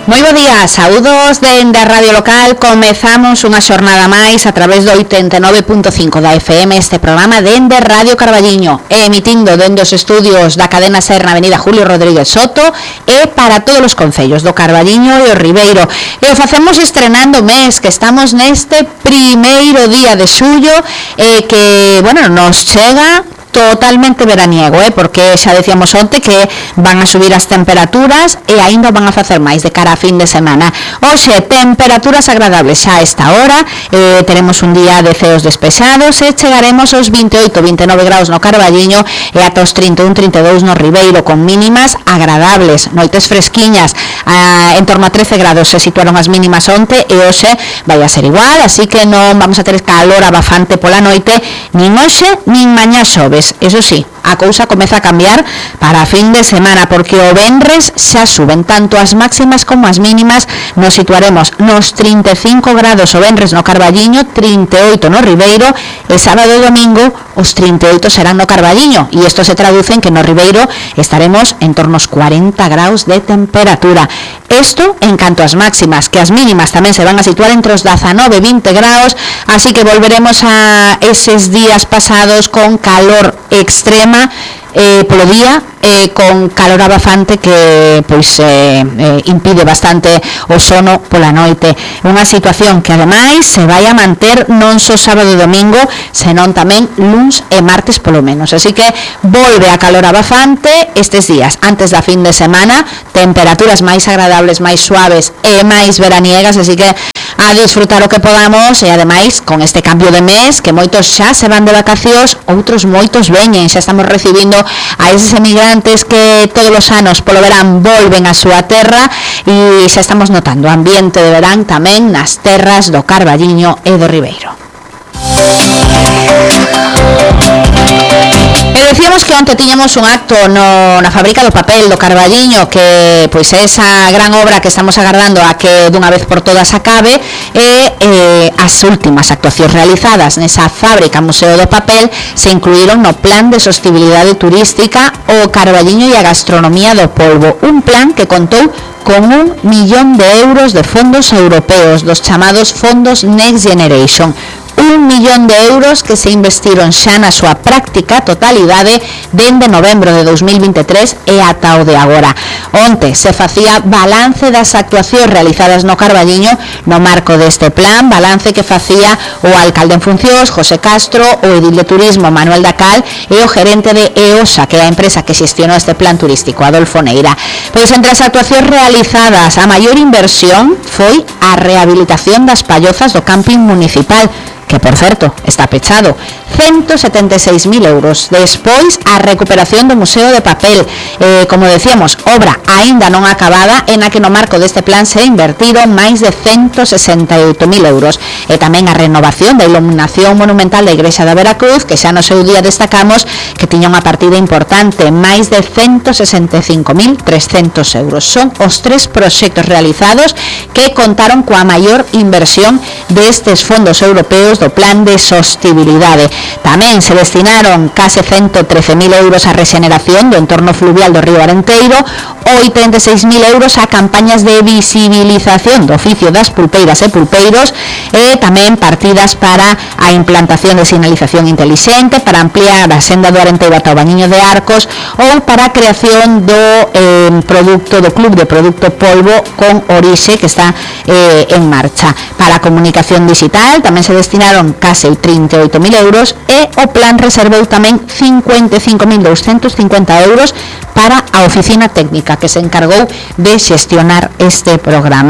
Moi bo día, saúdos dende a Radio Local. Comezamos unha xornada máis a través do 89.5 da FM, este programa dende Radio Carballiño, emitindo dende os estudios da cadena SER na avenida Julio Rodríguez Soto e para todos os concellos do Carballiño e o Ribeiro. E o facemos estrenando mes, que estamos neste primeiro día de xullo, que, bueno, nos chega totalmente veraniego, porque xa decíamos onte que van a subir as temperaturas e aínda van a facer máis de cara a fin de semana. Hoxe, temperaturas agradables xa a esta hora, teremos un día de ceos despexados e chegaremos aos 28-29 graus no Carballiño e ata os 31-32 no Ribeiro, con mínimas agradables, noites fresquiñas, en torno a 13 grados se situaron as mínimas onte e hoxe vai a ser igual, así que non vamos a ter calor abafante pola noite, nin hoxe nin mañá xoves. Eso sí, a cousa comeza a cambiar para a fin de semana, porque o venres xa suben tanto as máximas como as mínimas. Nos situaremos nos 35 grados o venres no Carballiño, 38 no Ribeiro, e sábado e domingo os 38 serán no Carballiño, e isto se traduce en que no Ribeiro estaremos en torno aos 40 graus de temperatura. Isto en canto ás máximas, que as mínimas tamén se van a situar entre os 19 e 20 graus, así que volveremos a eses días pasados con calor extrema polo día, con calor abafante que pois impide bastante o sono pola noite. Unha situación que ademais se vai a manter non só sábado e domingo, senón tamén luns e martes polo menos. Así que volve a calor abafante estes días antes da fin de semana, temperaturas máis agradables, máis suaves e máis veraniegas, así que a disfrutar o que podamos. E ademais con este cambio de mes, que moitos xa se van de vacacións, outros moitos veñen, xa estamos recibindo a eses emigrantes que todos os anos polo verán volven á súa terra, e xa estamos notando ambiente de verán tamén nas terras do Carballiño e do Ribeiro. E decíamos que onte tiñamos un acto na fábrica do papel do Carballiño, que pois é esa gran obra que estamos agardando a que dunha vez por todas acabe, e as últimas actuacións realizadas nesa fábrica Museo do Papel se incluíron no plan de sostibilidade turística o Carballiño e a gastronomía do polvo, un plan que contou con 1 millón de euros de fondos europeos, dos chamados fondos Next Generation. 1 millón de euros que se investiron xa na súa práctica totalidade dende novembro de 2023 e ata o de agora. Onte se facía balance das actuacións realizadas no Carballiño no marco deste plan, balance que facía o alcalde en funcións, José Castro, o edil de turismo, Manuel Dacal, e o gerente de EOSA, que é a empresa que xestionou este plan turístico, Adolfo Neira. Pois entre as actuacións realizadas, a maior inversión foi a rehabilitación das pallozas do camping municipal, que, por certo, está pechado, 176.000 euros. Despois, a recuperación do Museo de Papel, como decíamos, obra aínda non acabada, en a que no marco deste plan se invertiron máis de 168.000 euros. E tamén a renovación da iluminación monumental da Igrexa da Veracruz, que xa no seu día destacamos que tiña unha partida importante, máis de 165.300 euros. Son os tres proxectos realizados que contaron coa maior inversión destes fondos europeos do plan de sostibilidade. Tamén se destinaron case 113.000 euros a regeneración do entorno fluvial do río Arenteiro, 86.000 euros a campañas de visibilización do oficio das pulpeiras e pulpeiros, e tamén partidas para a implantación de sinalización intelixente, para ampliar a senda do Arenteiro ata o Bañiño de Arcos, ou para a creación do produto do Club de Producto Polvo con Orixe, que está en marcha. Para a comunicación digital tamén se destinaron case 38.000 euros, e o plan reservou tamén 55.250 euros para a oficina técnica que se encargou de xestionar este programa.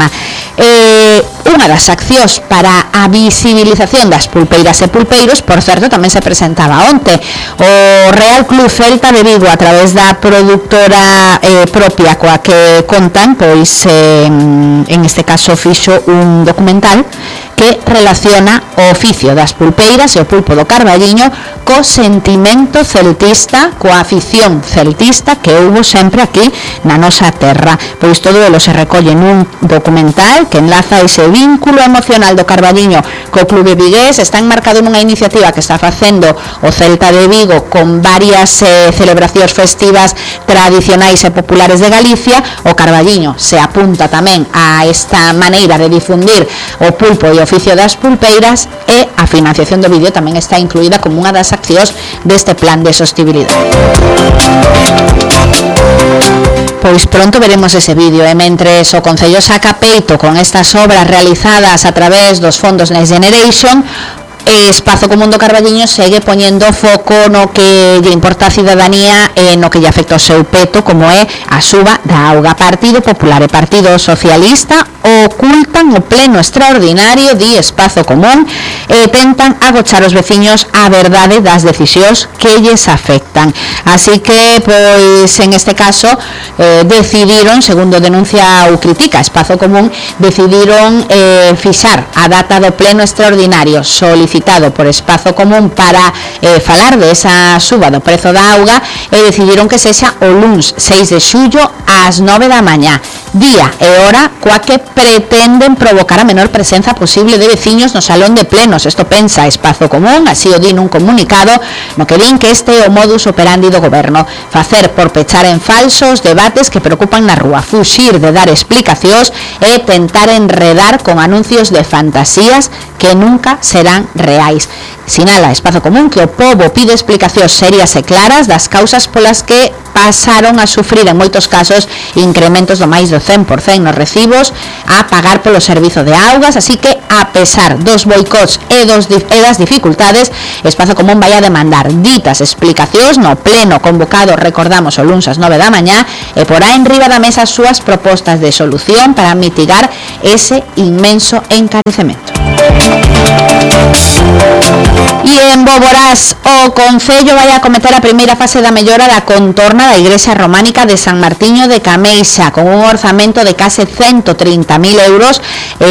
Unha das accións para a visibilización das pulpeiras e pulpeiros, por certo, tamén se presentaba onte. O Real Club Celta de Vigo, a través da produtora propia coa que contan, pois en este caso fixo un documental que relaciona o oficio das pulpeiras e o pulpo do Carballiño co sentimento celtista, coa afición celtista que houbo sempre aquí na nosa terra. Pois todo elo se recolle nun documental que enlaza ese vínculo emocional do Carballiño co clube vigués. Está enmarcado nunha iniciativa que está facendo o Celta de Vigo con varias celebracións festivas tradicionais e populares de Galicia. O Carballiño se apunta tamén a esta maneira de difundir o pulpo e o oficio das pulpeiras, e a financiación do vídeo tamén está incluída como unha das accións deste plan de sostibilidade. Pois pronto veremos ese vídeo, e mentres o Concello saca peito con estas obras realizadas a través dos fondos Next Generation, Espazo Común do Carballiño segue poñendo foco no que lle importa a cidadanía e no que lle afecta o seu peto, como é a suba da auga. Partido Popular e Partido Socialista ocultan o pleno extraordinario, di Espazo Común, e tentan agochar os veciños a verdade das decisións que lles afectan. Así que, pois, en este caso, decidiron, segundo denuncia ou critica Espazo Común, decidiron fixar a data do pleno extraordinario solicitado por Espazo Común para falar de esa suba do prezo da auga, e decidiron que sexa o luns 6 de xullo ás 9 da mañá, día e hora coa que pretenden provocar a menor presenza posible de veciños no salón de plenos. Isto pensa Espazo Común, así o di nun comunicado, no que din que este é o modus operandi do goberno: facer por pechar en falso os debates que preocupan na rúa, fuxir de dar explicacións e tentar enredar con anuncios de fantasías que nunca serán reais. Sinala Espazo Común que o pobo pide explicacións serias e claras das causas polas que pasaron a sufrir en moitos casos incrementos do máis do 100% nos recibos a pagar polo servizo de augas. Así que, a pesar dos boicots e das dificultades, Espazo Común vai a demandar ditas explicacións no pleno convocado, recordamos, o luns ás 9 da mañá, e porá en riba da mesa as súas propostas de solución para mitigar ese inmenso encarecemento. E en Boborás, o Concello vai a acometer a primeira fase da mellora da contorna da Igrexa Románica de San Martiño de Cameixa, con un orzamento de case 130.000 euros.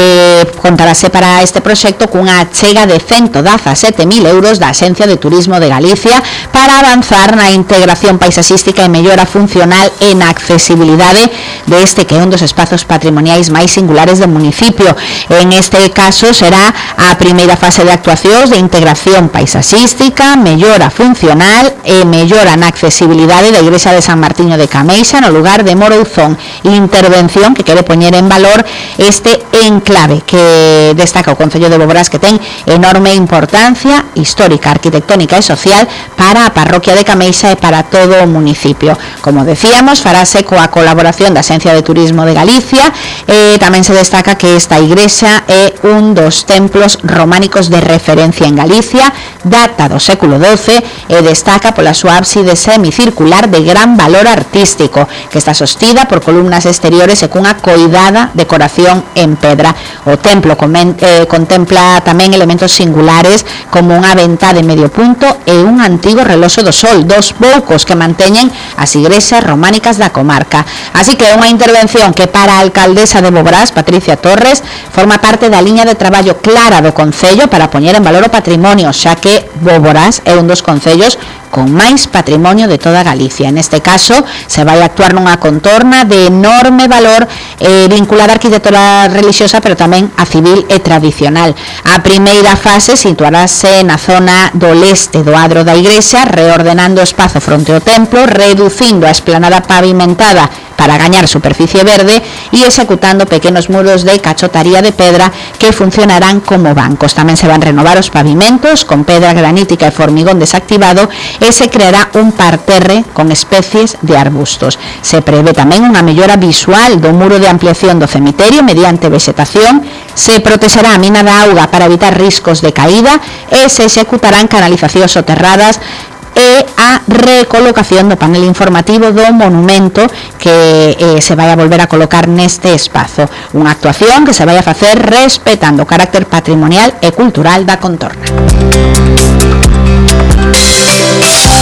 Contarase para este proxecto cunha achega de 117.000 euros da Axencia de Turismo de Galicia para avanzar na integración paisaxística e mellora funcional e na accesibilidade deste que é un dos espazos patrimoniais máis singulares do municipio. En este caso será a primeira fase de actuacións de integración paisaxística, mellora funcional e mellora na accesibilidade da Igrexa de San Martiño de Cameixa no lugar de Morouzón. Intervención que quere poñer en valor este enclave que destaca o Concello de Boborás, que ten enorme importancia histórica, arquitectónica e social para a parroquia de Cameixa e para todo o municipio. Como decíamos, farase coa colaboración da Axencia de Turismo de Galicia. Tamén se destaca que esta igrexa é un dos templos románicos de referencia en Galicia, data do século XII e destaca pola súa ábside semicircular de gran valor artístico, que está sostida por columnas exteriores e cunha coidada decoración en pedra. O templo contempla tamén elementos singulares como unha ventá de medio punto e un antigo reloxo do sol, dos poucos que manteñen as igrexas románicas da comarca. Así que é unha intervención que para a alcaldesa de Boborás, Patricia Torres, forma parte da liña de traballo clara do Concello para poñer en valor o patrimonio, xa que Boborás é un dos concellos con máis patrimonio de toda Galicia. En este caso, se vai a actuar nunha contorna de enorme valor vinculada á arquitectura religiosa, pero tamén a civil e tradicional. A primeira fase situarase na zona do leste do adro da igrexa, reordenando o espazo fronte ao templo, reducindo a esplanada pavimentada para gañar superficie verde e executando pequenos muros de cachotaría de pedra que funcionarán como bancos. Tamén se van renovar os pavimentos con pedra granítica e formigón desactivado e se creará un parterre con especies de arbustos. Se prevé tamén unha mellora visual do muro de ampliación do cemiterio mediante vexetación, se protexerá a mina da auga para evitar riscos de caída e se executarán canalizacións soterradas e a recolocación do panel informativo do monumento que se vai a volver a colocar neste espazo. Unha actuación que se vai a facer respetando o carácter patrimonial e cultural da contorna.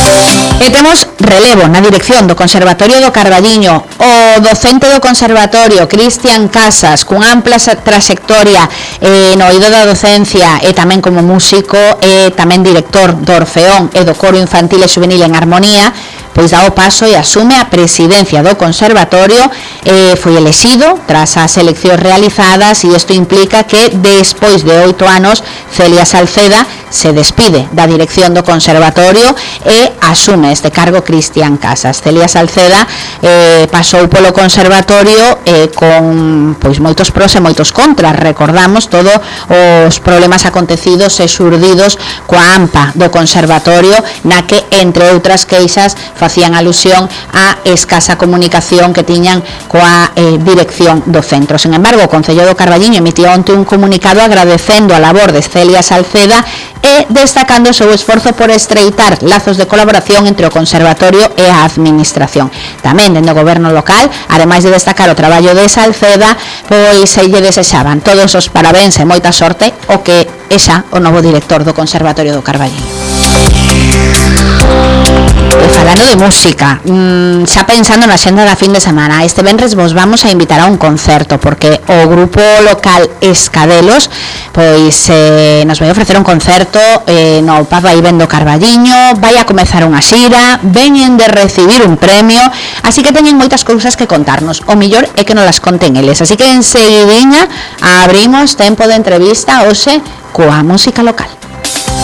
E temos relevo na dirección do Conservatorio do Carballiño. O docente do Conservatorio, Cristian Casas, cunha ampla trayectoria no eido da docencia e tamén como músico e tamén director do Orfeón e do Coro Infantil e Juvenil en Armonía, pois dá o paso e asume a presidencia do Conservatorio. Foi elexido tras as eleccións realizadas e isto implica que despois de 8 anos Celia Salceda se despide da dirección do Conservatorio e asume este cargo Cristian Casas. Celia Salceda pasou polo Conservatorio con pois moitos pros e moitos contras. Recordamos todos os problemas acontecidos e xurdidos coa AMPA do Conservatorio, na que, entre outras queixas, facían alusión á escasa comunicación que tiñan coa dirección do centro. Sen embargo, o Concello do Carballiño emitiu onte un comunicado agradecendo a labor de Celia Salceda e destacando o seu esforzo por estreitar lazos de colaboración entre o Conservatorio e a Administración. Tamén, dende o Goberno local, ademais de destacar o traballo de Salceda, pois se lle desexaban todos os parabéns e moita sorte o que é xa o novo director do Conservatorio do Carballiño. E falando de música, xa pensando na xenda da fin de semana, este venres vos vamos a invitar a un concerto, porque o grupo local Escadelos pois nos vai ofrecer un concerto no Paz vai ben do Carballiño. Vai a comezar unha xira, veñen de recibir un premio, así que teñen moitas cousas que contarnos. O millor é que nos las conten eles, así que enseguidiña abrimos tempo de entrevista hoxe coa música local.